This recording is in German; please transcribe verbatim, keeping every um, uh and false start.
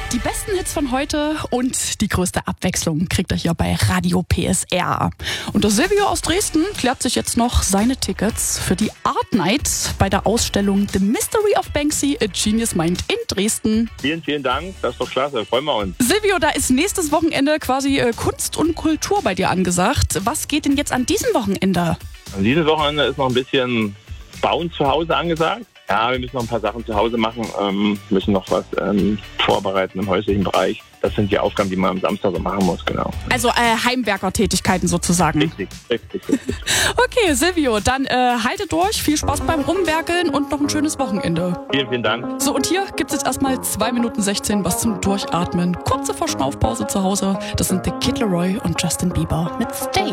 Die besten Hits von heute und die größte Abwechslung kriegt ihr hier bei Radio P S R. Und der Silvio aus Dresden klärt sich jetzt noch seine Tickets für die Art Night bei der Ausstellung The Mystery of Banksy, A Genius Mind in Dresden. Vielen, vielen Dank. Das ist doch klasse. Freuen wir uns. Silvio, da ist nächstes Wochenende quasi äh, Kunst und Kultur bei dir angesagt. Was geht denn jetzt an diesem Wochenende? An diesem Wochenende ist noch ein bisschen Bauen zu Hause angesagt. Ja, wir müssen noch ein paar Sachen zu Hause machen, ähm, müssen noch was ähm, vorbereiten im häuslichen Bereich. Das sind die Aufgaben, die man am Samstag so machen muss, genau. Also äh, Heimwerkertätigkeiten sozusagen. Richtig, richtig, richtig. Okay, Silvio, dann äh, halte durch, viel Spaß beim Rumwerkeln und noch ein schönes Wochenende. Vielen, vielen Dank. So, und hier gibt es jetzt erstmal zwei Minuten sechzehn was zum Durchatmen. Kurze Verschnaufpause zu Hause. Das sind The Kid Laroi und Justin Bieber mit Stay.